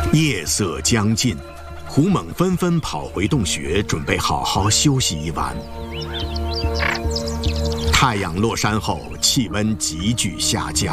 夜色将近，胡猛纷纷跑回洞穴，准备好好休息一晚。太阳落山后，气温急剧下降。